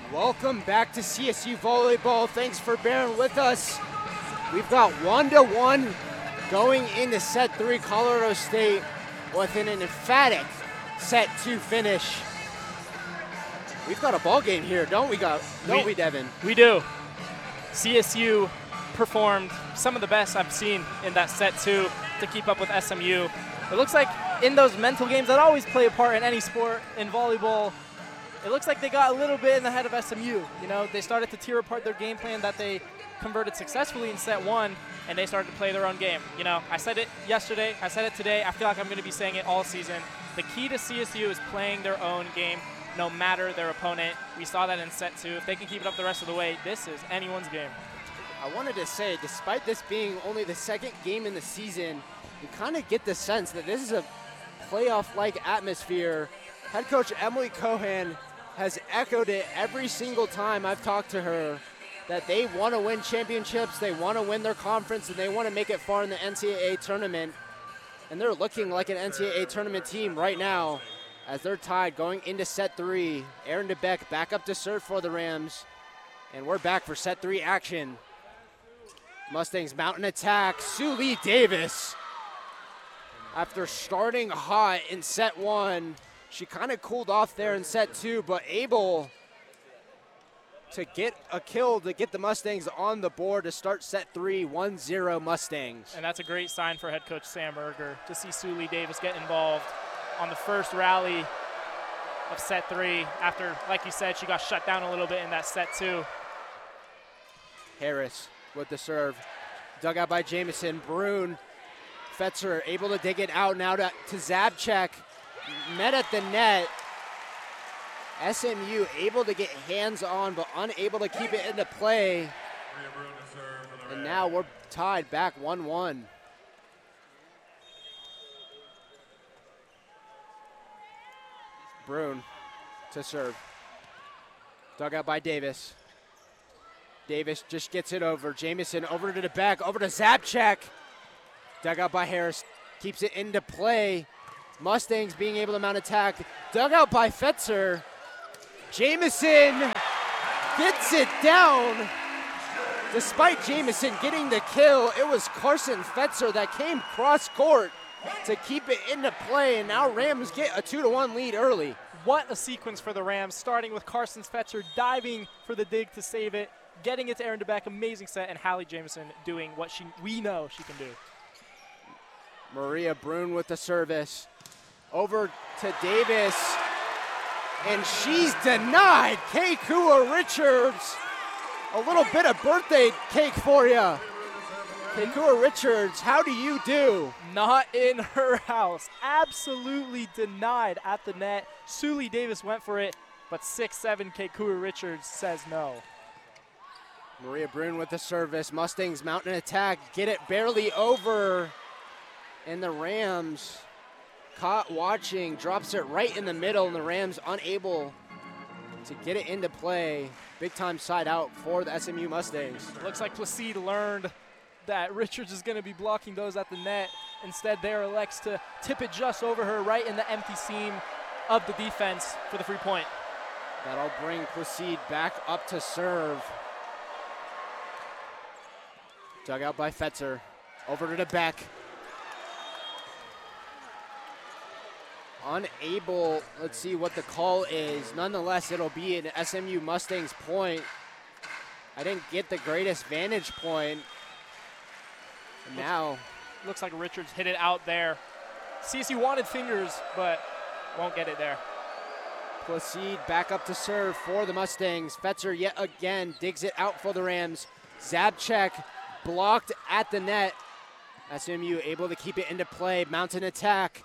Welcome back to CSU Volleyball. Thanks for bearing with us. We've got 1-1 going into set 3, Colorado State with an emphatic set 2 finish. We've got a ball game here, don't we, Devin? We do. CSU performed some of the best I've seen in that set 2 to keep up with SMU. It looks like in those mental games that always play a part in any sport, in volleyball, it looks like they got a little bit in the head of SMU. You know, they started to tear apart their game plan that they converted successfully in set 1, and they started to play their own game. You know, I said it yesterday, I said it today, I feel like I'm going to be saying it all season. The key to CSU is playing their own game, no matter their opponent. We saw that in set 2. If they can keep it up the rest of the way, this is anyone's game. I wanted to say, despite this being only the second game in the season, you kind of get the sense that this is a playoff-like atmosphere. Head coach Emily Cohan has echoed it every single time I've talked to her, that they want to win championships, they want to win their conference, and they want to make it far in the NCAA tournament. And they're looking like an NCAA tournament team right now as they're tied going into set 3. Aaron DeBeck back up to serve for the Rams. And we're back for set 3 action. Mustangs mount an attack. Suli Davis, after starting hot in set 1, she kind of cooled off there in set 2, but able to get a kill to get the Mustangs on the board to start set 3, 1-0 Mustangs. And that's a great sign for head coach Sam Berger to see Suli Davis get involved on the first rally of set 3 after, like you said, she got shut down a little bit in that set 2. Harris with the serve. Dug out by Jamison. Brune, Fetzer able to dig it out now to Zabchek. Met at the net. SMU able to get hands on, but unable to keep it into play. And now we're tied back 1-1. Brune to serve. Dug out by Davis. Davis just gets it over. Jamison over to the back, over to Zabchek. Dug out by Harris, keeps it into play. Mustangs being able to mount attack. Dug out by Fetzer. Jamison gets it down. Despite Jamison getting the kill, it was Carson Fetzer that came cross court to keep it into play, and now Rams get a 2-1 lead early. What a sequence for the Rams, starting with Carson Fetzer diving for the dig to save it, getting it to Aaron DeBeck, amazing set, and Hallie Jamison doing what we know she can do. Maria Brune with the service. Over to Davis, and she's denied. Keikua Richards, a little bit of birthday cake for you. Keikua Richards, how do you do? Not in her house. Absolutely denied at the net. Suli Davis went for it, but 6'7" Keikua Richards says no. Maria Brune with the service. Mustangs mount an attack, get it barely over. And the Rams, caught watching, drops it right in the middle, and the Rams unable to get it into play. Big time side out for the SMU Mustangs. Looks like Placide learned that Richards is going to be blocking those at the net. Instead, there elects to tip it just over her right in the empty seam of the defense for the free point. That'll bring Placide back up to serve. Dug out by Fetzer. Over to the back. Unable, let's see what the call is. Nonetheless, it'll be an SMU Mustangs point. I didn't get the greatest vantage point. And now. Looks like Richards hit it out there. CSU wanted fingers, but won't get it there. Placide back up to serve for the Mustangs. Fetzer yet again digs it out for the Rams. Zabchek blocked at the net. SMU able to keep it into play. Mountain attack.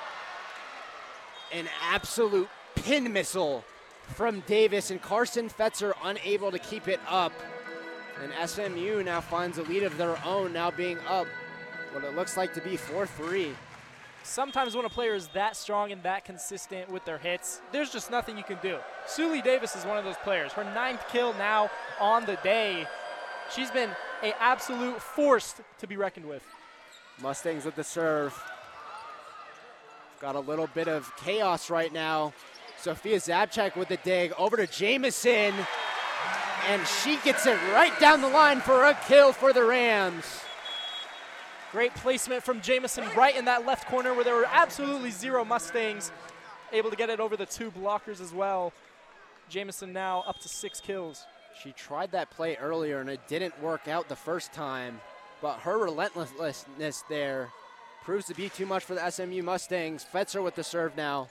An absolute pin missile from Davis, and Carson Fetzer unable to keep it up. And SMU now finds a lead of their own, now being up what it looks like to be 4-3. Sometimes when a player is that strong and that consistent with their hits, there's just nothing you can do. Suli Davis is one of those players. Her 9th kill now on the day. She's been an absolute force to be reckoned with. Mustangs with the serve. Got a little bit of chaos right now. Sophia Zabchak with the dig over to Jamison, and she gets it right down the line for a kill for the Rams. Great placement from Jamison right in that left corner where there were absolutely zero Mustangs. Able to get it over the 2 blockers as well. Jamison now up to 6 kills. She tried that play earlier and it didn't work out the first time, but her relentlessness there proves to be too much for the SMU Mustangs. Fetzer with the serve now.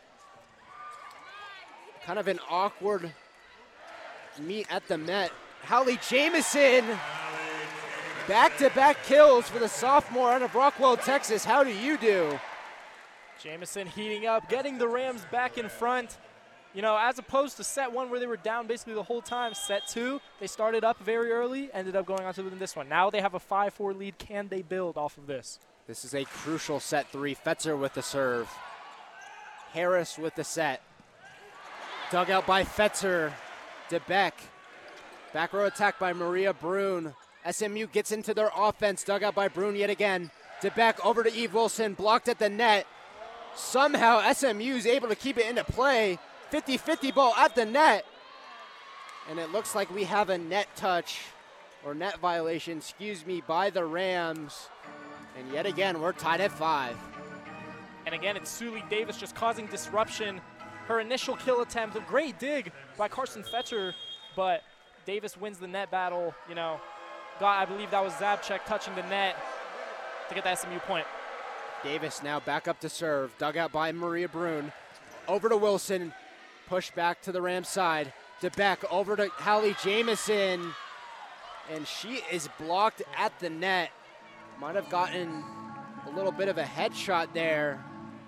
Kind of an awkward meet at the net. Hallie Jamison, back-to-back kills for the sophomore out of Rockwell, Texas. How do you do? Jamison heating up, getting the Rams back in front. You know, as opposed to set 1 where they were down basically the whole time, set 2, they started up very early, ended up going on to win this one. Now they have a 5-4 lead. Can they build off of this? This is a crucial set 3. Fetzer with the serve. Harris with the set. Dug out by Fetzer. DeBeck. Back row attack by Maria Brune. SMU gets into their offense. Dug out by Brune yet again. DeBeck over to Eve Wilson. Blocked at the net. Somehow SMU is able to keep it into play. 50-50 ball at the net. And it looks like we have a net touch, or net violation, by the Rams. And yet again, we're tied at 5. And again, it's Suli Davis just causing disruption. Her initial kill attempt, a great dig by Carson Fetcher, but Davis wins the net battle. You know, I believe that was Zabchak touching the net to get the SMU point. Davis now back up to serve. Dug out by Maria Brune. Over to Wilson. Push back to the Rams side. DeBeck over to Hallie Jamison. And she is blocked at the net. Might have gotten a little bit of a headshot there.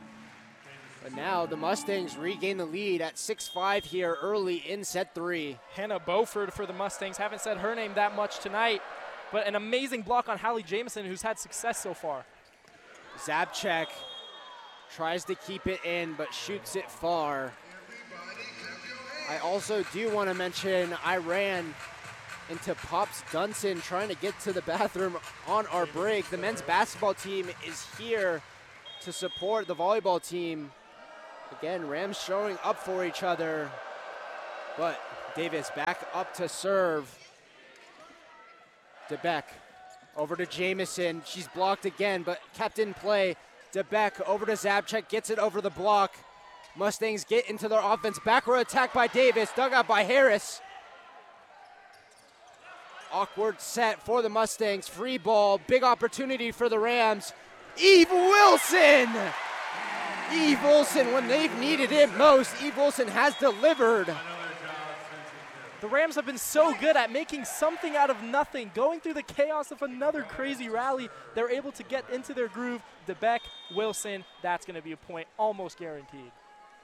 But now the Mustangs regain the lead at 6-5 here early in set 3. Hannah Beauford for the Mustangs. Haven't said her name that much tonight, but an amazing block on Hallie Jamison, who's had success so far. Zabchak tries to keep it in, but shoots it far. I also do want to mention I ran into Pops Dunson trying to get to the bathroom on our break. The men's basketball team is here to support the volleyball team. Again, Rams showing up for each other. But Davis back up to serve. DeBeck over to Jamison. She's blocked again, but kept in play. DeBeck over to Zabchak, gets it over the block. Mustangs get into their offense. Back row attack by Davis, dug out by Harris. Awkward set for the Mustangs. Free ball, big opportunity for the Rams. Eve Wilson! Eve Wilson, when they've needed it most, Eve Wilson has delivered. The Rams have been so good at making something out of nothing. Going through the chaos of another crazy rally, they're able to get into their groove. DeBeck, Wilson, that's going to be a point almost guaranteed.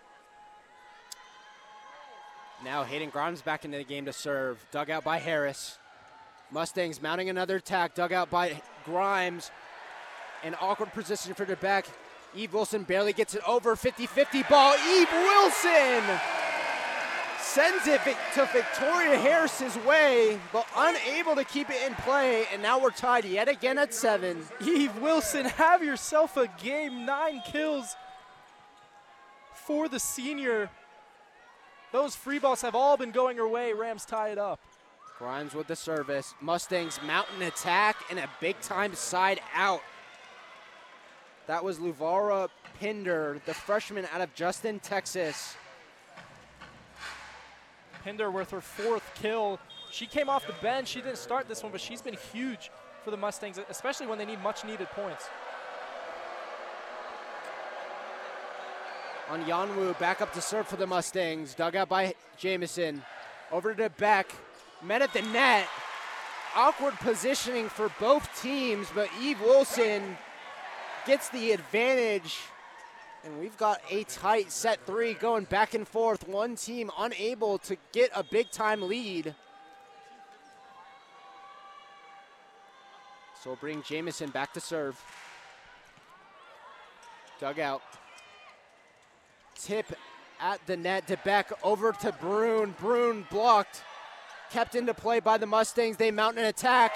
Now Hayden Grimes back into the game to serve. Dug out by Harris. Mustangs mounting another attack. Dug out by Grimes. An awkward position for DeBeck. Eve Wilson barely gets it over. 50-50 ball. Eve Wilson sends it to Victoria Harris's way, but unable to keep it in play. And now we're tied yet again at 7. Eve Wilson, have yourself a game. 9 kills for the senior. Those free balls have all been going her way. Rams tie it up. Grimes with the service. Mustangs mount an attack and a big-time side out. That was Luvara Pinder, the freshman out of Justin, Texas. Pinder with her 4th kill. She came off the bench. She didn't start this one, but she's been huge for the Mustangs, especially when they need much-needed points. On Yanwu, back up to serve for the Mustangs. Dug out by Jamison. Over to Beck. Met at the net. Awkward positioning for both teams, but Eve Wilson gets the advantage. And we've got a tight set 3 going back and forth. One team unable to get a big-time lead. So we'll bring Jamison back to serve. Dug out. Tip at the net. DeBeck over to Brune. Brune blocked. Kept into play by the Mustangs. They mount an attack.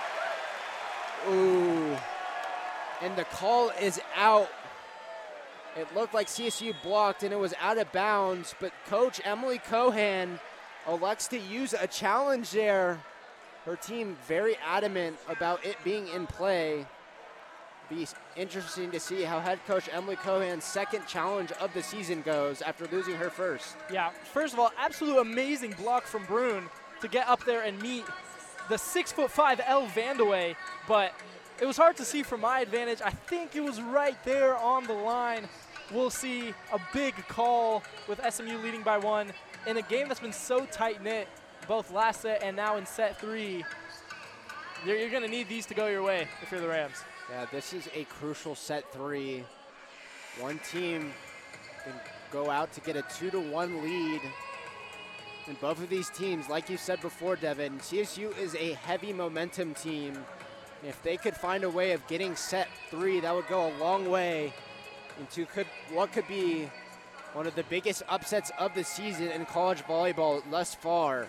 Ooh. And the call is out. It looked like CSU blocked and it was out of bounds, but Coach Emily Cohan elects to use a challenge there. Her team very adamant about it being in play. Be interesting to see how head coach Emily Cohan's second challenge of the season goes after losing her first. Yeah, first of all, absolute amazing block from Brune to get up there and meet the 6'5" Elle Vandeweghe, but it was hard to see from my advantage. I think it was right there on the line. We'll see a big call with SMU leading by 1 in a game that's been so tight-knit, both last set and now in set 3. You're going to need these to go your way if you're the Rams. Yeah, this is a crucial set 3. One team can go out to get a 2-1 lead. And both of these teams, like you said before, Devin, CSU is a heavy momentum team. And if they could find a way of getting set 3, that would go a long way into what could be one of the biggest upsets of the season in college volleyball thus far.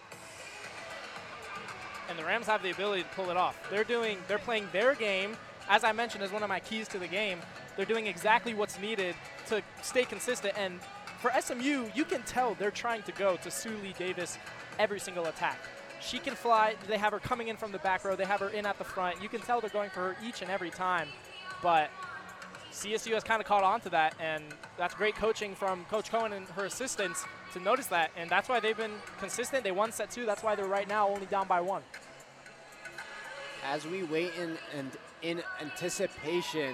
And the Rams have the ability to pull it off. They're playing their game, as I mentioned, as one of my keys to the game. They're doing exactly what's needed to stay consistent. And for SMU, you can tell they're trying to go to Sue Lee Davis every single attack. She can fly. They have her coming in from the back row. They have her in at the front. You can tell they're going for her each and every time. But CSU has kind of caught on to that, and that's great coaching from Coach Cohen and her assistants to notice that, and that's why they've been consistent. They won set 2. That's why they're right now only down by 1. As we wait in anticipation,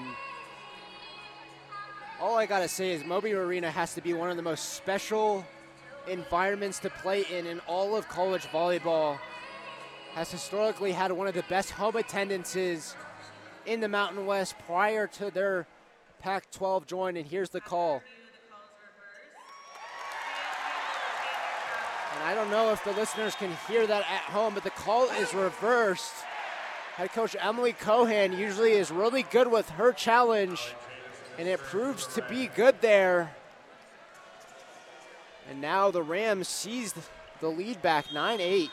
all I gotta say is Moby Arena has to be one of the most special environments to play in all of college volleyball. Has historically had one of the best home attendances in the Mountain West prior to their Pac-12 join, and here's the call. And I don't know if the listeners can hear that at home, but the call is reversed. Head coach Emily Cohan usually is really good with her challenge, and it proves to be good there. And now the Rams seized the lead back, 9-8.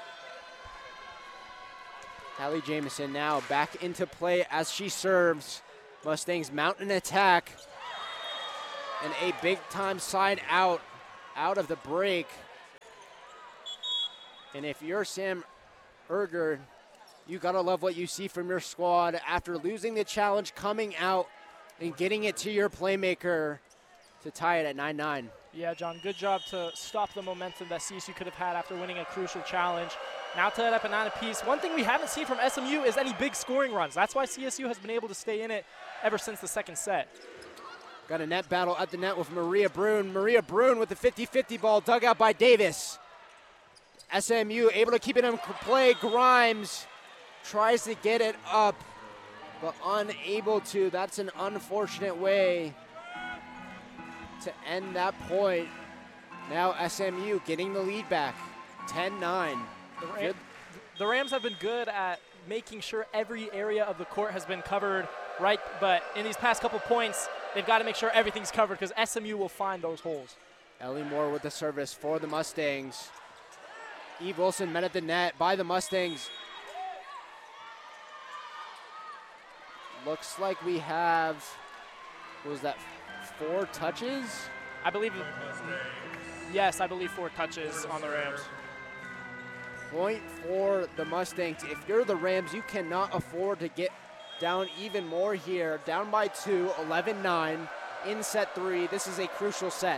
Hallie Jamison now back into play as she serves. Mustangs mount an attack. And a big-time side out of the break. And if you're Sam Erger, you gotta love what you see from your squad after losing the challenge, coming out and getting it to your playmaker to tie it at 9-9. Yeah, John, good job to stop the momentum that CSU could have had after winning a crucial challenge. Now tied up at 9 apiece. One thing we haven't seen from SMU is any big scoring runs. That's why CSU has been able to stay in it ever since the second set. Got a net battle at the net with Maria Brune. Maria Brune with the 50-50 ball dug out by Davis. SMU able to keep it in play. Grimes tries to get it up, but unable to. That's an unfortunate way to end that point. Now SMU getting the lead back, 10-9. The Rams have been good at making sure every area of the court has been covered, right? But in these past couple points, they've got to make sure everything's covered because SMU will find those holes. Ellie Moore with the service for the Mustangs. Eve Wilson met at the net by the Mustangs. Looks like we have, what was that, 4 touches? I believe, yes, I believe 4 touches on the Rams. Point for the Mustangs. If you're the Rams, you cannot afford to get down even more here. Down by 2, 11-9 in set 3. This is a crucial set.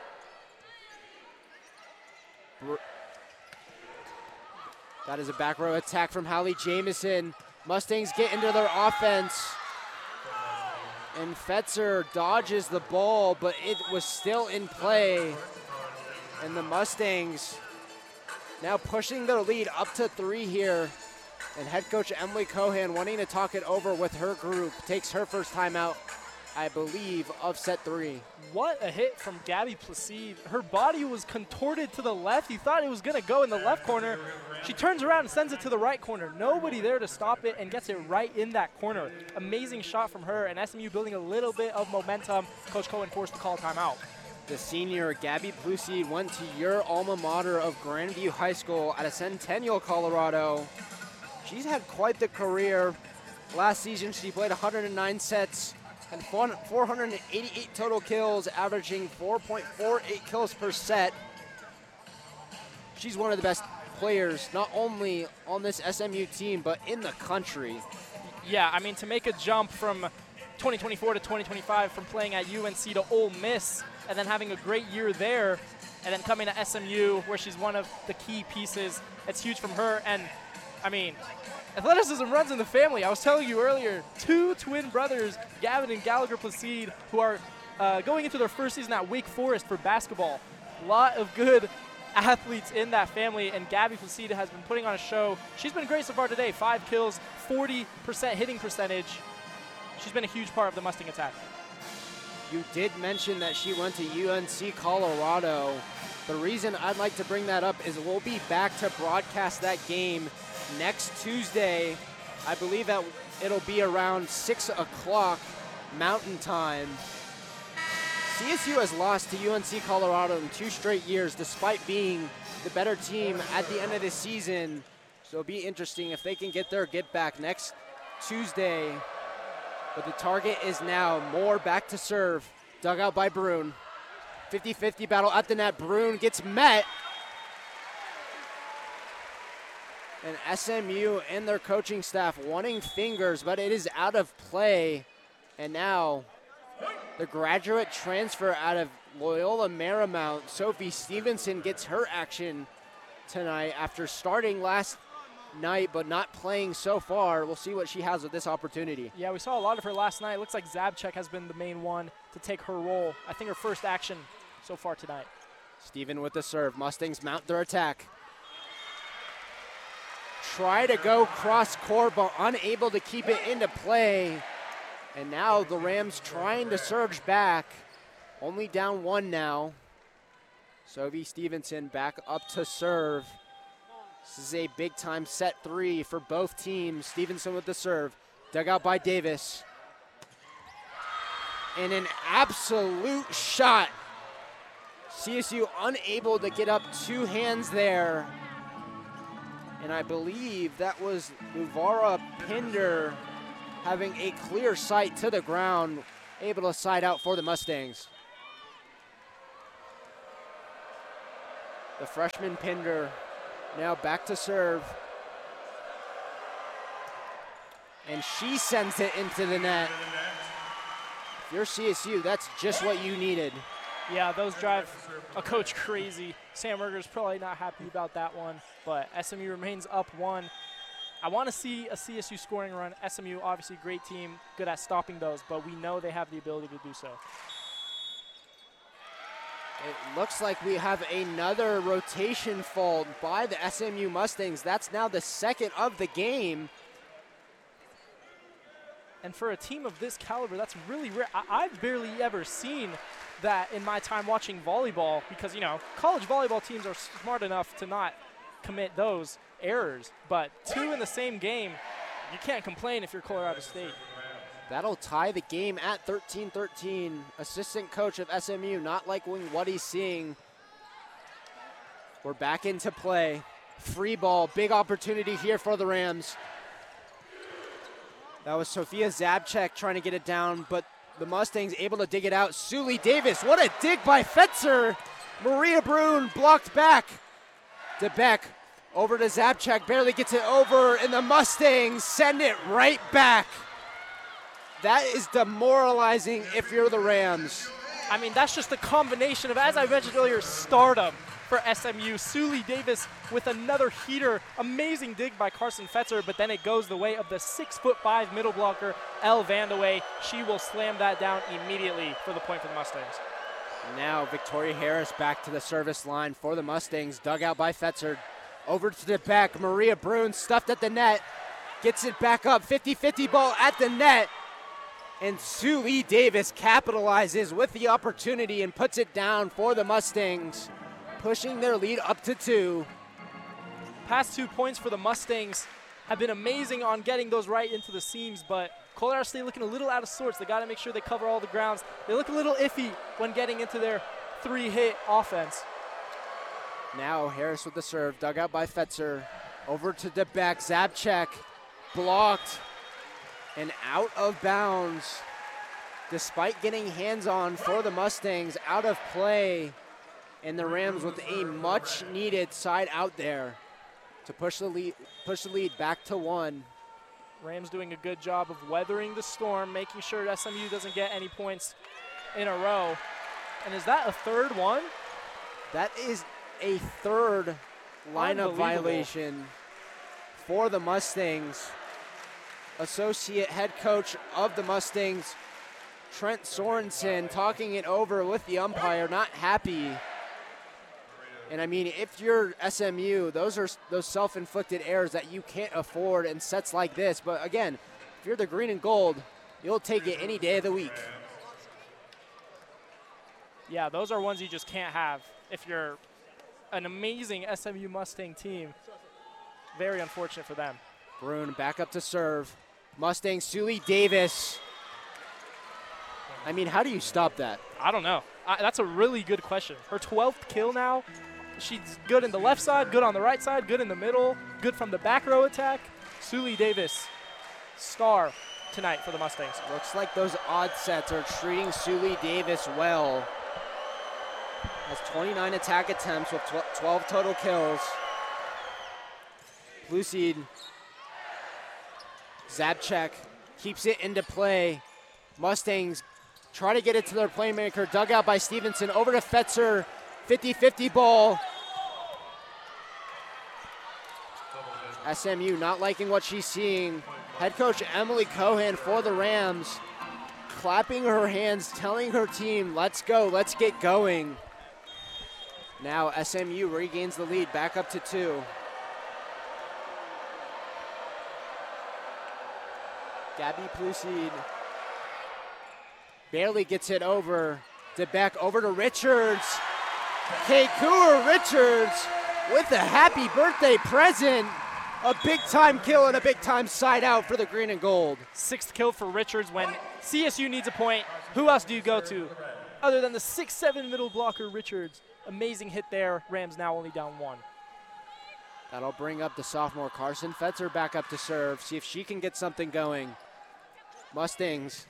That is a back row attack from Hallie Jamison. Mustangs get into their offense. And Fetzer dodges the ball, but it was still in play. And the Mustangs now pushing their lead up to 3 here. And head coach Emily Cohan wanting to talk it over with her group. Takes her first timeout, I believe, of set 3. What a hit from Gabby Placide. Her body was contorted to the left. You thought it was going to go in the left corner. She turns around and sends it to the right corner. Nobody there to stop it and gets it right in that corner. Amazing shot from her, and SMU building a little bit of momentum. Coach Cohen forced to call timeout. The senior, Gabby Placide, went to your alma mater of Grandview High School out of Centennial, Colorado. She's had quite the career. Last season, she played 109 sets and 488 total kills, averaging 4.48 kills per set. She's one of the best players, not only on this SMU team, but in the country. Yeah, I mean, to make a jump from 2024 to 2025 from playing at UNC to Ole Miss and then having a great year there and then coming to SMU where she's one of the key pieces, it's huge from her. And, I mean, athleticism runs in the family. I was telling you earlier, 2 twin brothers, Gavin and Gallagher Placide, who are going into their first season at Wake Forest for basketball. A lot of good athletes in that family, and Gabby Placide has been putting on a show. She's been great so far today. 5 kills, 40% hitting percentage. She's been a huge part of the Mustang attack. You did mention that she went to UNC Colorado. The reason I'd like to bring that up is we'll be back to broadcast that game next Tuesday. I believe that it'll be around 6 o'clock Mountain Time. CSU has lost to UNC Colorado in 2 straight years despite being the better team at the end of the season. So it'll be interesting if they can get their get back next Tuesday. But the target is now Moore back to serve. Dug out by Brune. 50-50 battle at the net. Brune gets met. And SMU and their coaching staff wanting fingers, but it is out of play. And now the graduate transfer out of Loyola Marymount, Sophie Stevenson, gets her action tonight after starting last night but not playing so far. We'll see what she has with this opportunity. Yeah, we saw a lot of her last night. It looks like Zabchek has been the main one to take her role. I think her first action so far tonight. Steven with the serve. Mustangs mount their attack. Try to go cross court but unable to keep it into play. And now the Rams trying to surge back. Only down 1 now. Sophie Stevenson back up to serve. This is a big-time set 3 for both teams. Stevenson with the serve. Dug out by Davis. And an absolute shot. CSU unable to get up 2 hands there. And I believe that was Uvara Pinder having a clear sight to the ground, able to side out for the Mustangs. The freshman Pinder now back to serve. And she sends it into the net. If you're CSU, that's just what you needed. Yeah, those drive a coach crazy. Sam Erger's probably not happy about that one, but SMU remains up 1. I want to see a CSU scoring run. SMU, obviously great team, good at stopping those, but we know they have the ability to do so. It looks like we have another rotation fault by the SMU Mustangs. That's now the 2nd of the game. And for a team of this caliber, that's really rare. I've barely ever seen that in my time watching volleyball because, you know, college volleyball teams are smart enough to not commit those errors. But 2 in the same game, you can't complain if you're Colorado State. That'll tie the game at 13-13. Assistant coach of SMU not liking what he's seeing. We're back into play. Free ball, big opportunity here for the Rams. That was Sophia Zabchek trying to get it down, but the Mustangs able to dig it out. Suli Davis, what a dig by Fetzer. Maria Brune blocked back. DeBeck over to Zabchek, barely gets it over, and the Mustangs send it right back. That is demoralizing if you're the Rams. I mean, that's just a combination of, as I mentioned earlier, stardom for SMU. Suli Davis with another heater. Amazing dig by Carson Fetzer, but then it goes the way of the 6'5" middle blocker, Elle Vandeweghe. She will slam that down immediately for the point for the Mustangs. Now Victoria Harris back to the service line for the Mustangs. Dug out by Fetzer. Over to the back. Maria Brune stuffed at the net. Gets it back up. 50-50 ball at the net. And Suli Davis capitalizes with the opportunity and puts it down for the Mustangs, pushing their lead up to 2. Past 2 points for the Mustangs have been amazing on getting those right into the seams, but Colorado State looking a little out of sorts. They got to make sure they cover all the grounds. They look a little iffy when getting into their 3-hit offense. Now Harris with the serve, dug out by Fetzer. Over to the back, Zabchek blocked and out of bounds. despite getting hands-on for the Mustangs, out of play, and the Rams with a much-needed side out there to push the lead back to 1. Rams doing a good job of weathering the storm, making sure SMU doesn't get any points in a row. And is that a third one? That is a third lineup violation for the Mustangs. Associate head coach of the Mustangs, Trent Sorensen, talking it over with the umpire, not happy. And I mean, if you're SMU, those are those self-inflicted errors that you can't afford in sets like this. But again, if you're the green and gold, you'll take it any day of the week. Yeah, those are ones you just can't have if you're an amazing SMU Mustang team. Very unfortunate for them. Brune back up to serve. Mustang, Suli Davis. I mean, how do you stop that? I don't know. That's a really good question. Her 12th kill now. She's good in the left side, good on the right side, good in the middle, good from the back row attack. Suli Davis, star tonight for the Mustangs. Looks like those odd sets are treating Suli Davis well. Has 29 attack attempts with 12 total kills. Blue seed. Zabchek keeps it into play. Mustangs try to get it to their playmaker. Dug out by Stevenson. Over to Fetzer. 50-50 ball. SMU not liking what she's seeing. Head coach Emily Cohan for the Rams, clapping her hands, telling her team, let's go, let's get going. Now SMU regains the lead, back up to 2. Gabby Pluseed barely gets it over. DeBeck over to Richards. Kekua Richards with a happy birthday present. A big-time kill and a big-time side out for the green and gold. 6th kill for Richards. When CSU needs a point, who else do you go to other than the 6'7" middle blocker Richards? Amazing hit there. Rams now only down 1. That'll bring up the sophomore Carson Fetzer back up to serve. See if she can get something going. Mustangs.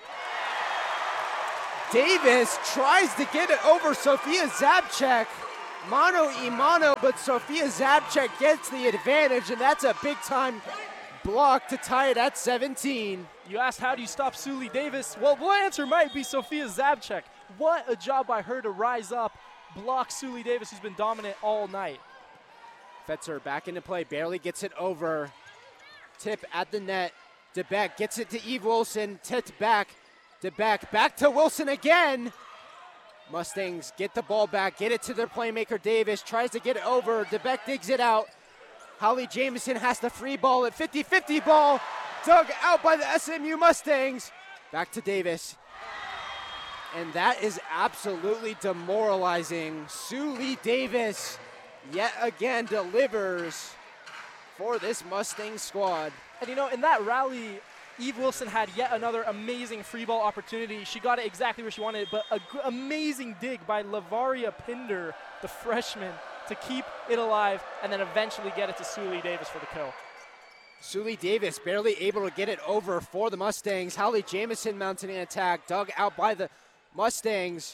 Davis tries to get it over Sophia Zabchek. Mano a mano, but Sophia Zabchek gets the advantage, and that's a big-time block to tie it at 17. You asked, how do you stop Suli Davis? Well, the answer might be Sophia Zabchek. What a job by her to rise up, block Suli Davis, who's been dominant all night. Fetzer back into play, barely gets it over. Tip at the net. DeBeck gets it to Eve Wilson, tipped back. DeBeck back to Wilson again. Mustangs get the ball back, get it to their playmaker Davis, tries to get it over. DeBeck digs it out. Holly Jamison has the free ball at 50-50 ball. Dug out by the SMU Mustangs. Back to Davis. And that is absolutely demoralizing. Suli Davis yet again delivers for this Mustang squad. And you know, in that rally, Eve Wilson had yet another amazing free ball opportunity. She got it exactly where she wanted it, but an amazing dig by Lavaria Pinder, the freshman, to keep it alive and then eventually get it to Suli Davis for the kill. Suli Davis barely able to get it over for the Mustangs. Holly Jamison mounting an attack, dug out by the Mustangs.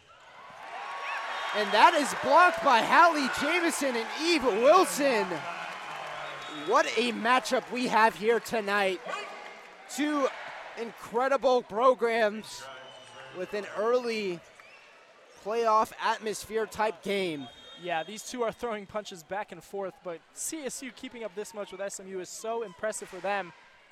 And that is blocked by Holly Jamison and Eve Wilson. What a matchup we have here tonight. 2 incredible programs with an early playoff atmosphere type game. Yeah, these two are throwing punches back and forth, but CSU keeping up this much with SMU is so impressive for them.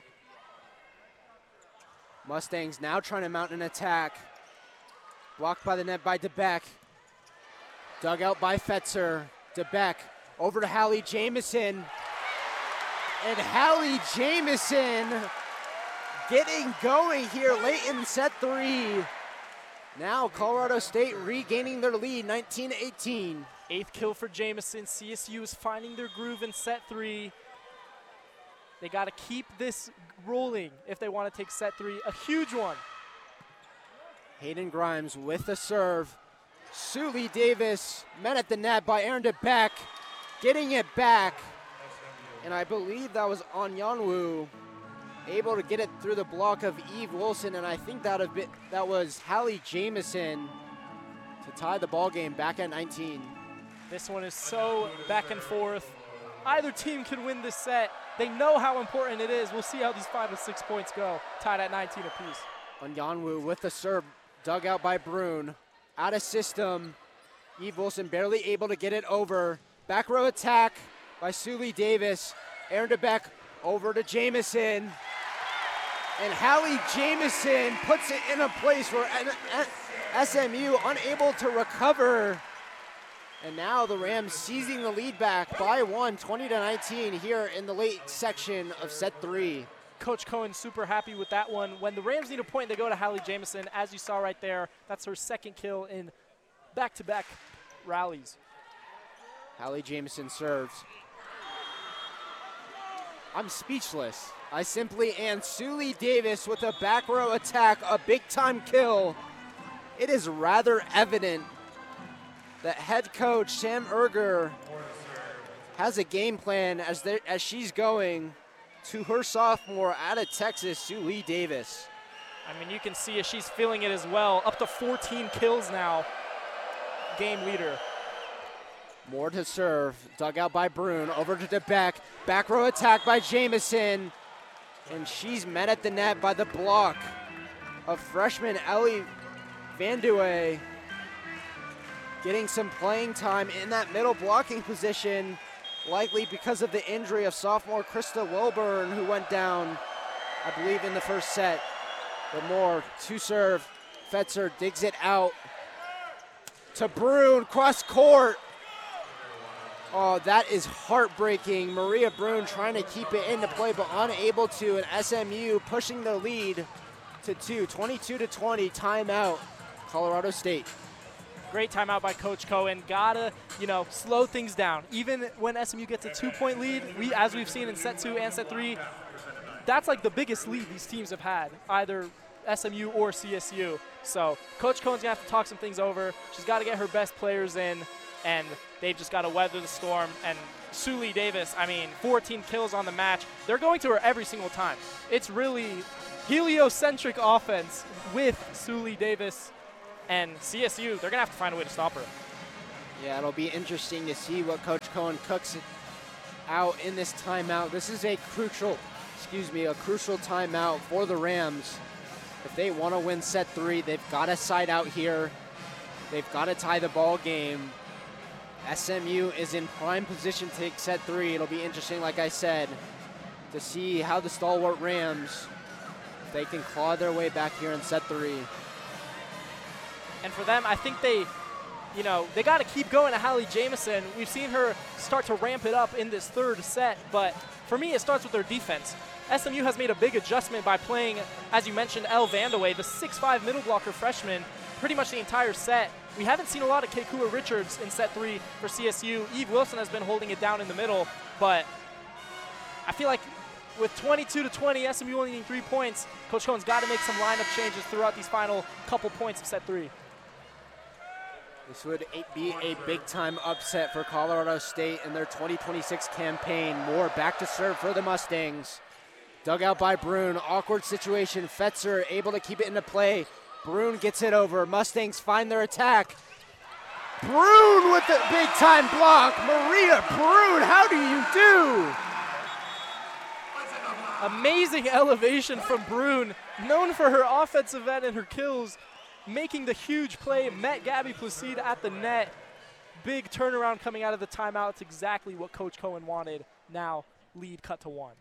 Mustangs now trying to mount an attack. Blocked by the net by DeBeck. Dug out by Fetzer. DeBeck over to Hallie Jamison. And Hallie Jamison getting going here late in set 3. Now Colorado State regaining their lead, 19-18. 8th kill for Jamison. CSU is finding their groove in set 3. They got to keep this rolling if they want to take set 3, a huge one. Hayden Grimes with the serve. Suli Davis met at the net by Aaron DeBeck, getting it back. And I believe that was Onyanwu. able to get it through the block of Eve Wilson, and I think that was Hallie Jamison to tie the ball game back at 19. This one is so back and forth. Either team can win this set. They know how important it is. We'll see how these 5 to 6 points go, tied at 19 apiece. Onyanwu with the serve, dug out by Brune. Out of system. Eve Wilson barely able to get it over. Back row attack by Suli Davis. Aaron DeBeck over to Jamison. And Hallie Jamison puts it in a place where SMU unable to recover. And now the Rams seizing the lead back by 1, 20-19 here in the late section of set 3. Coach Cohen super happy with that one. When the Rams need a point, they go to Hallie Jamison. As you saw right there, that's her second kill in back-to-back rallies. Hallie Jamison serves. I'm speechless. I simply am. Suli Davis with a back row attack, a big-time kill. It is rather evident that head coach Sam Erger has a game plan as she's going to her sophomore out of Texas, Suli Davis. I mean, you can see it. She's feeling it as well. Up to 14 kills now. Game leader. More to serve. Dug out by Brune. Over to DeBeck. Back row attack by Jamison. And she's met at the net by the block of freshman Ellie Vandewey. Getting some playing time in that middle blocking position, likely because of the injury of sophomore Krista Wilburn, who went down, I believe, in the first set. But more to serve. Fetzer digs it out to Brune, cross court. Oh, that is heartbreaking. Maria Brune trying to keep it into play, but unable to, and SMU pushing the lead to 2, 22-20, timeout, Colorado State. Great timeout by Coach Cohen. Gotta, slow things down. Even when SMU gets a 2-point lead, as we've seen in set 2 and set 3, that's like the biggest lead these teams have had, either SMU or CSU. So Coach Cohen's gonna have to talk some things over. She's got to get her best players in, and they've just got to weather the storm. And Suli Davis, 14 kills on the match. They're going to her every single time. It's really heliocentric offense with Suli Davis. And CSU, they're going to have to find a way to stop her. Yeah, it'll be interesting to see what Coach Cohen cooks out in this timeout. This is a crucial timeout for the Rams. If they want to win set 3, they've got to side out here. They've got to tie the ball game. SMU is in prime position to take set 3. It'll be interesting, like I said, to see how the stalwart Rams, if they can claw their way back here in set 3. And for them, I think they got to keep going to Hallie Jamison. We've seen her start to ramp it up in this third set, but for me, it starts with their defense. SMU has made a big adjustment by playing, as you mentioned, Elle Vandewey, the 6'5" middle blocker freshman, pretty much the entire set. We haven't seen a lot of Keikua Richards in set 3 for CSU. Eve Wilson has been holding it down in the middle, but I feel like with 22-20, SMU only needing 3 points, Coach Cohen's got to make some lineup changes throughout these final couple points of set 3. This would be a big-time upset for Colorado State in their 2026 campaign. More back to serve for the Mustangs. Dug out by Brune. Awkward situation. Fetzer able to keep it into play. Brune gets it over. Mustangs find their attack. Brune with the big-time block. Maria Brune, how do you do? Amazing elevation from Brune, known for her offensive end and her kills. Making the huge play, met Gabby Placide at the net. Big turnaround coming out of the timeout. It's exactly what Coach Cohen wanted. Now, lead cut to 1.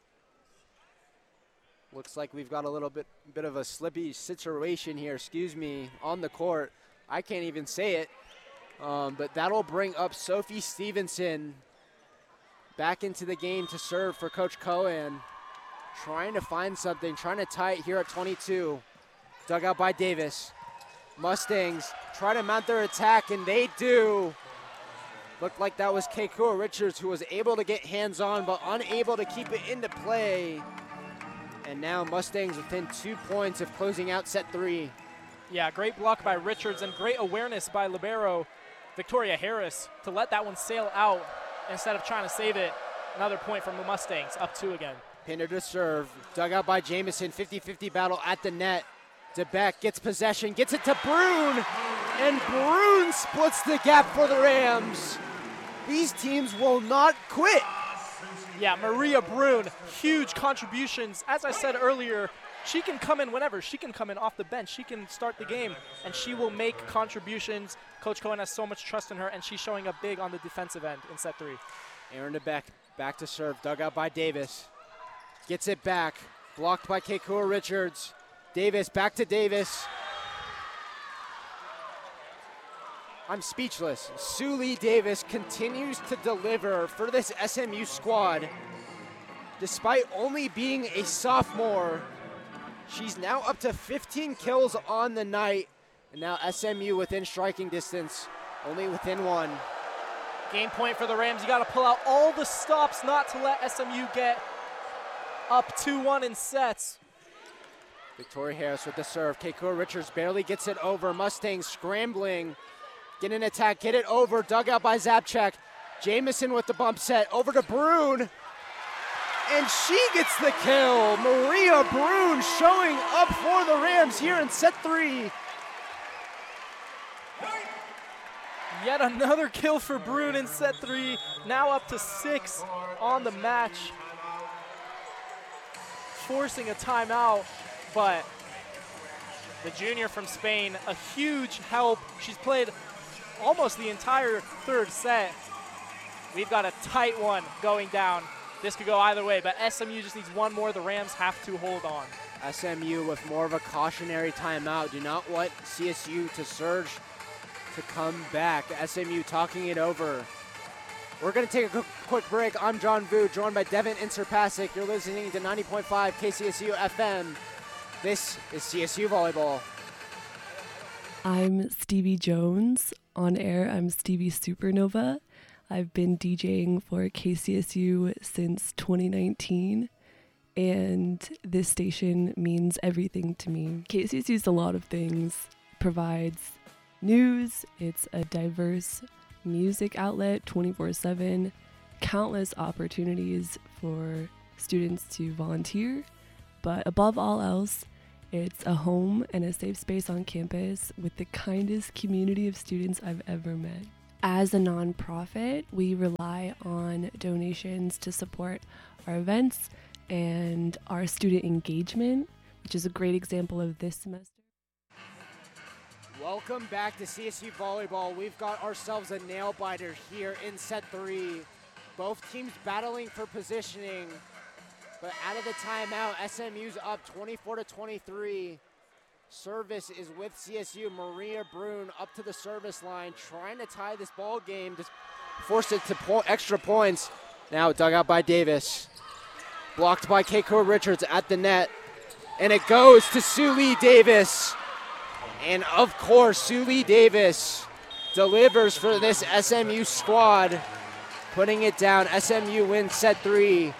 Looks like we've got a little bit of a slippy situation here, on the court. I can't even say it, but that'll bring up Sophie Stevenson back into the game to serve for Coach Cohen. Trying to find something, trying to tie it here at 22. Dug out by Davis. Mustangs try to mount their attack, and they do. Looked like that was Keikua Richards who was able to get hands-on, but unable to keep it into play. And now Mustangs within 2 points of closing out set 3. Yeah, great block by Richards and great awareness by libero Victoria Harris to let that one sail out instead of trying to save it. Another point from the Mustangs, up 2 again. Pinner to serve. Dug out by Jamison. 50-50 battle at the net. DeBeck gets possession. Gets it to Brune. And Brune splits the gap for the Rams. These teams will not quit. Yeah, Maria Brune, huge contributions. As I said earlier, she can come in whenever. She can come in off the bench. She can start the game, and she will make contributions. Coach Cohen has so much trust in her, and she's showing up big on the defensive end in set 3. Aaron DeBeck back to serve. Dug out by Davis. Gets it back. Blocked by Keikua Richards. Davis back to Davis. I'm speechless. Suli Davis continues to deliver for this SMU squad. Despite only being a sophomore, she's now up to 15 kills on the night. And now SMU within striking distance, only within 1. Game point for the Rams. You got to pull out all the stops not to let SMU get up 2-1 in sets. Victoria Harris with the serve. Keikua Richards barely gets it over. Mustangs scrambling. Get an attack, get it over. Dug out by Zapchak. Jamison with the bump set. Over to Brune. And she gets the kill. Maria Brune showing up for the Rams here in set 3. Yet another kill for Brune in set 3. Now up to 6 on the match. Forcing a timeout, but the junior from Spain, a huge help. She's played almost the entire third set. We've got a tight one going down. This could go either way, but SMU just needs one more. The Rams have to hold on. SMU with more of a cautionary timeout. Do not want CSU to surge to come back. SMU talking it over. We're going to take a quick break. I'm John Vu, joined by Devin Inserpasic. You're listening to 90.5 KCSU FM. This is CSU Volleyball. I'm Stevie Jones. On air, I'm Stevie Supernova. I've been DJing for KCSU since 2019, and this station means everything to me. KCSU is a lot of things. It provides news. It's a diverse music outlet 24/7, countless opportunities for students to volunteer, but above all else, it's a home and a safe space on campus with the kindest community of students I've ever met. As a nonprofit, we rely on donations to support our events and our student engagement, which is a great example of this semester. Welcome back to CSU Volleyball. We've got ourselves a nail biter here in set 3. Both teams battling for positioning, but out of the timeout, SMU's up 24-23. Service is with CSU. Maria Brune up to the service line, trying to tie this ball game, just force it to extra points. Now dug out by Davis. Blocked by Keikua Richards at the net. And it goes to Suli Davis. And of course, Suli Davis delivers for this SMU squad, putting it down. SMU wins set 3,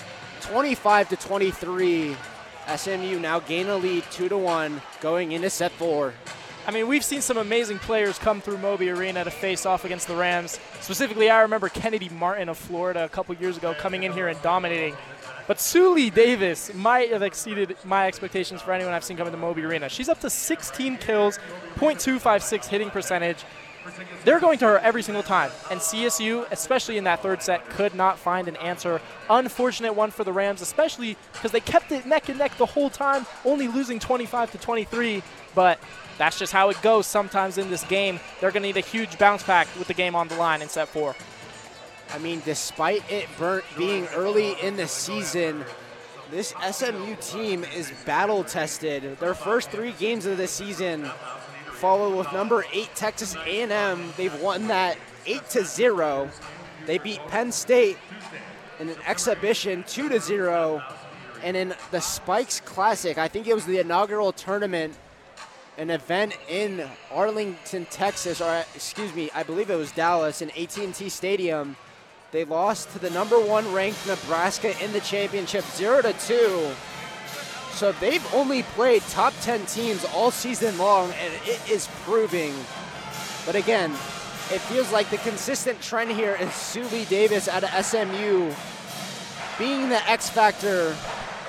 25-23. SMU now gain a lead 2-1 going into set 4. I mean, we've seen some amazing players come through Moby Arena to face off against the Rams. Specifically, I remember Kennedy Martin of Florida a couple years ago coming in here and dominating. But Suli Davis might have exceeded my expectations for anyone I've seen come into Moby Arena. She's up to 16 kills, .256 hitting percentage. They're going to her every single time. And CSU, especially in that third set, could not find an answer. Unfortunate one for the Rams, especially because they kept it neck and neck the whole time, only losing 25-23. But that's just how it goes sometimes in this game. They're going to need a huge bounce back with the game on the line in set 4. I mean, despite it being early in the season, this SMU team is battle-tested. Their first 3 games of the season follow with number 8 Texas A&M. They've won that 8-0. They beat Penn State in an exhibition 2-0. And in the Spikes Classic, I think it was the inaugural tournament, an event in Arlington, Texas, or excuse me, I believe it was Dallas in AT&T Stadium. They lost to the number 1 ranked Nebraska in the championship 0-2. So they've only played top 10 teams all season long, and it is proving. But again, it feels like the consistent trend here is Suli Davis out of SMU being the X factor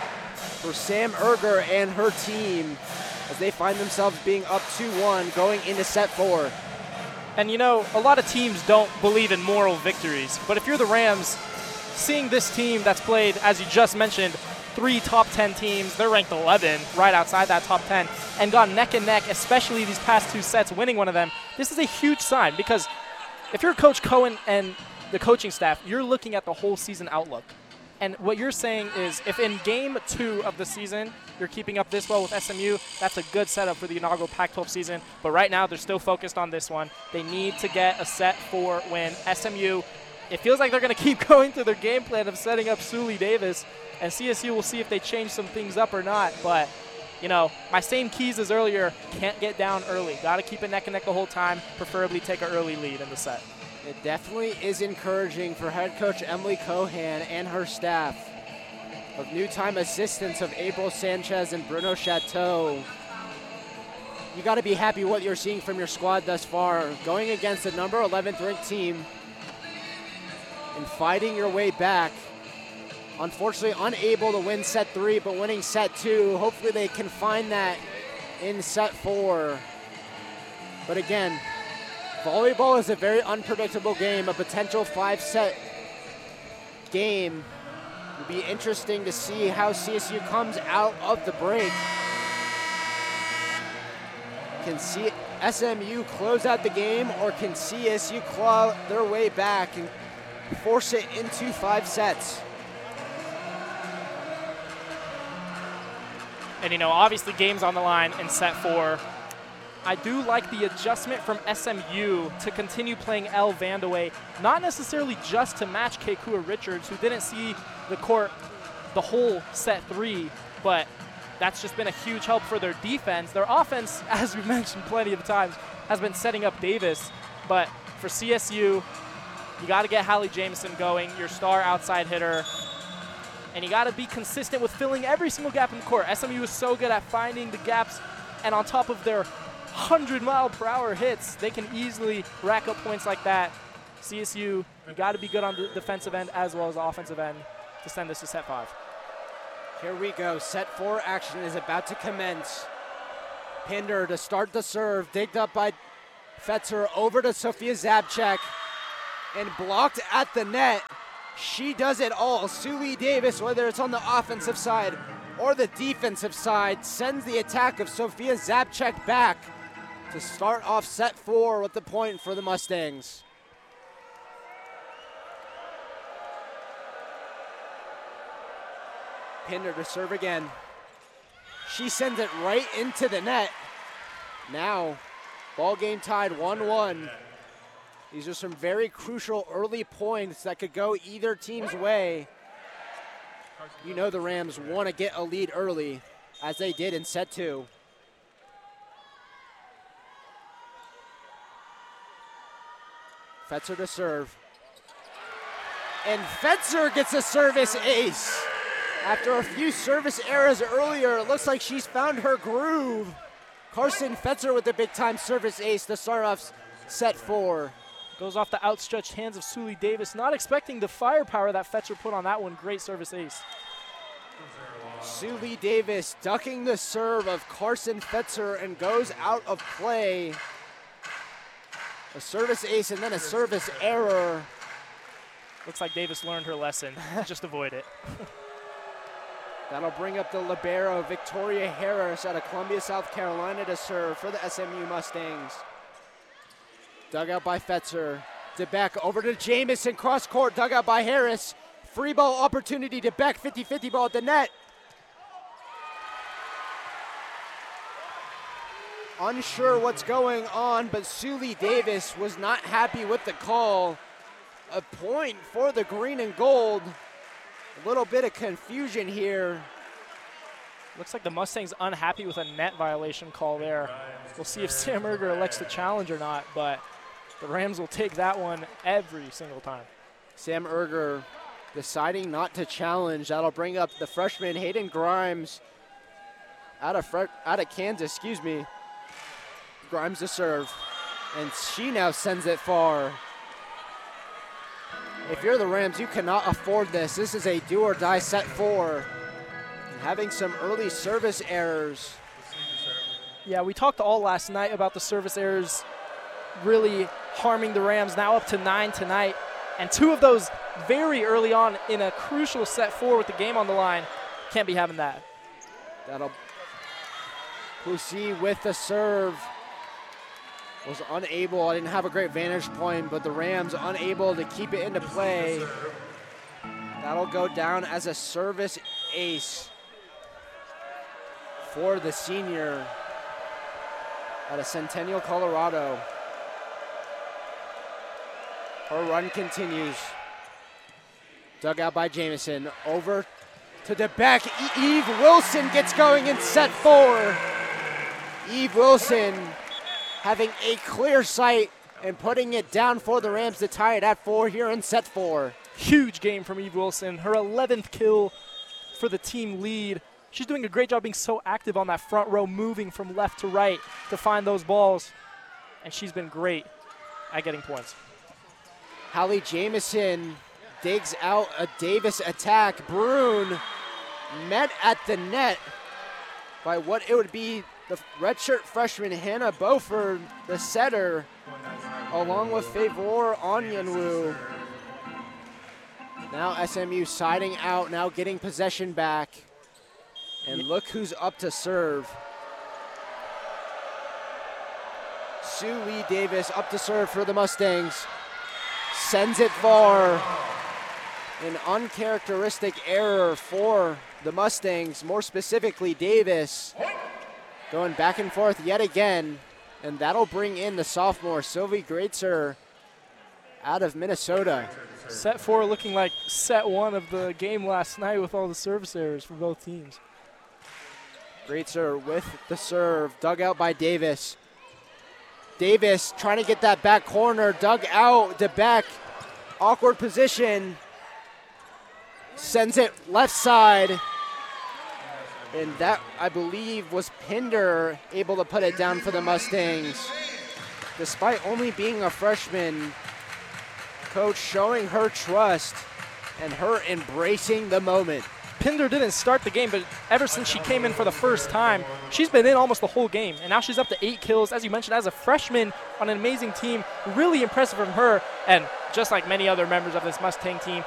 for Sam Erger and her team as they find themselves being up 2-1 going into set 4. And you know, a lot of teams don't believe in moral victories, but if you're the Rams, seeing this team that's played, as you just mentioned, 3 top 10 teams, they're ranked 11, right outside that top 10, and gone neck and neck, especially these past 2 sets, winning one of them, this is a huge sign, because if you're Coach Cohen and the coaching staff, you're looking at the whole season outlook. And what you're saying is, if in game 2 of the season, you're keeping up this well with SMU, that's a good setup for the inaugural Pac-12 season. But right now, they're still focused on this one. They need to get a set 4 win. SMU, it feels like they're going to keep going through their game plan of setting up Suli Davis, and CSU will see if they change some things up or not. But, you know, my same keys as earlier, can't get down early. Got to keep it neck and neck the whole time, preferably take an early lead in the set. It definitely is encouraging for head coach Emily Cohan and her staff of new-time assistants of April Sanchez and Bruno Chateau. You got to be happy what you're seeing from your squad thus far. Going against the number 11th ranked team and fighting your way back. Unfortunately, unable to win set 3, but winning set 2. Hopefully they can find that in set 4. But again, volleyball is a very unpredictable game, a potential 5-set game. It'll be interesting to see how CSU comes out of the break. Can SMU close out the game, or can CSU claw their way back and force it into 5 sets? And, you know, obviously games on the line in set 4. I do like the adjustment from SMU to continue playing Elle Vandeweghe, not necessarily just to match Kekua Richards, who didn't see the court the whole set 3, but that's just been a huge help for their defense. Their offense, as we mentioned plenty of times, has been setting up Davis, but for CSU, you got to get Hallie Jameson going, your star outside hitter, and you got to be consistent with filling every single gap in the court. SMU is so good at finding the gaps, and on top of their 100-mile-per-hour hits, they can easily rack up points like that. CSU, you got to be good on the defensive end as well as the offensive end to send this to set 5. Here we go. Set 4 action is about to commence. Pinder to start the serve, digged up by Fetzer, over to Sophia Zabchek, and blocked at the net. She does it all. Suli Davis, whether it's on the offensive side or the defensive side, sends the attack of Sophia Zabchek back to start off set 4 with the point for the Mustangs. Pinder to serve again. She sends it right into the net. Now, ball game tied 1-1. These are some very crucial early points that could go either team's way. You know the Rams want to get a lead early, as they did in set 2. Fetzer to serve. And Fetzer gets a service ace. After a few service errors earlier, it looks like she's found her groove. Carson Fetzer with the big-time service ace to start off set 4. Goes off the outstretched hands of Suli Davis. Not expecting the firepower that Fetzer put on that one. Great service ace. Suli Davis ducking the serve of Carson Fetzer and goes out of play. A service ace and then a service error. Looks like Davis learned her lesson. Just avoid it. That'll bring up the libero, Victoria Harris out of Columbia, South Carolina to serve for the SMU Mustangs. Dug out by Fetzer. To Beck, over to Jamison, cross court, dug out by Harris. Free ball opportunity to Beck, 50-50 ball at the net. Unsure what's going on, but Suli Davis was not happy with the call. A point for the green and gold. A little bit of confusion here. Looks like the Mustangs unhappy with a net violation call there. We'll see if Sam Erger elects to challenge or not, but the Rams will take that one every single time. Sam Erger deciding not to challenge. That'll bring up the freshman Hayden Grimes out of Kansas, Grimes to serve, and she now sends it far. If you're the Rams, you cannot afford this. This is a do or die set 4. having some early service errors. Yeah, we talked all last night about the service errors really harming the Rams, now up to 9 tonight. And 2 of those very early on in a crucial set 4 with the game on the line. Can't be having that. Poussey with the serve. Was unable, I didn't have a great vantage point, but the Rams unable to keep it into play. That'll go down as a service ace for the senior out of Centennial, Colorado. Her run continues. Dug out by Jamison. Over to DeBeck. Eve Wilson gets going in set 4. Eve Wilson having a clear sight and putting it down for the Rams to tie it at 4 here in set 4. Huge game from Eve Wilson. Her 11th kill for the team lead. She's doing a great job being so active on that front row, moving from left to right to find those balls. And she's been great at getting points. Hallie Jamison digs out a Davis attack. Brune met at the net by what it would be the redshirt freshman Hannah Beaufort, the setter, along with Favor Onyenwu. Now SMU siding out, now getting possession back. And look who's up to serve. Sue Lee Davis up to serve for the Mustangs. Sends it far. An uncharacteristic error for the Mustangs, more specifically Davis. Going back and forth yet again, and that'll bring in the sophomore, Sylvie Greatzer, out of Minnesota. Set 4 looking like set 1 of the game last night with all the service errors for both teams. Greatzer with the serve, dug out by Davis. Davis trying to get that back corner, dug out, DeBeck, awkward position, sends it left side. And that, I believe, was Pinder able to put it down for the Mustangs. Despite only being a freshman, coach showing her trust and her embracing the moment. Pinder didn't start the game, but ever since she came in for the first time, she's been in almost the whole game. And now she's up to 8 kills, as you mentioned, as a freshman on an amazing team. Really impressive from her. And just like many other members of this Mustang team,